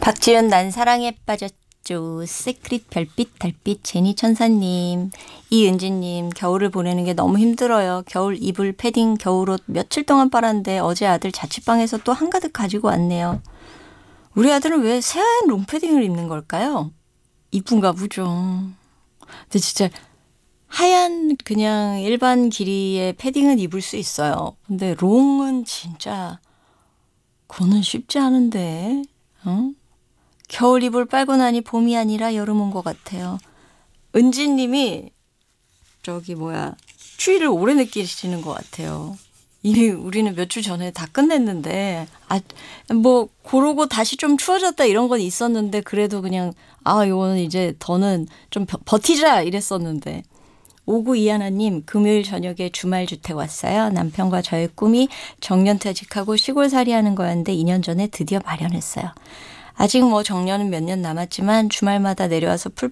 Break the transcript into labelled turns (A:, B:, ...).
A: 박지윤 난 사랑에 빠졌죠. 시크릿 별빛 달빛 제니 천사님. 이은지님 겨울을 보내는 게 너무 힘들어요. 겨울 이불 패딩 겨울옷 며칠 동안 빨았는데 어제 아들 자취방에서 또 한가득 가지고 왔네요. 우리 아들은 왜 새하얀 롱패딩을 입는 걸까요? 이쁜가 보죠. 근데 진짜 하얀 그냥 일반 길이의 패딩은 입을 수 있어요. 근데 롱은 진짜 그거는 쉽지 않은데. 어? 겨울 이불 빨고 나니 봄이 아니라 여름 온 것 같아요. 은지님이 추위를 오래 느끼시는 것 같아요. 이미 우리는 몇 주 전에 다 끝냈는데 고러고 다시 좀 추워졌다 이런 건 있었는데 그래도 그냥 이거는 이제 더는 좀 버티자 이랬었는데. 5921님 금요일 저녁에 주말 주택 왔어요. 남편과 저의 꿈이 정년퇴직하고 시골살이 하는 거였는데 2년 전에 드디어 마련했어요. 아직 정년은 몇 년 남았지만 주말마다 내려와서